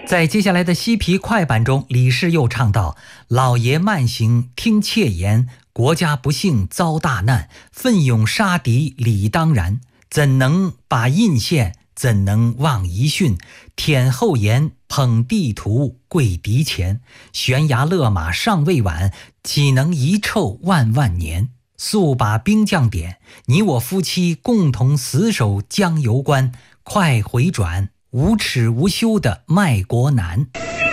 在接下来的西皮快板中，李氏又唱道：老爷慢行听妾言，国家不幸遭大难，奋勇杀敌理当然，怎能把印献，怎能忘遗训，舔后言捧地图跪敌前，悬崖勒马尚未晚，岂能遗臭万万年，速把兵将点，你我夫妻共同死守江油关，快回转无耻无休的卖国难。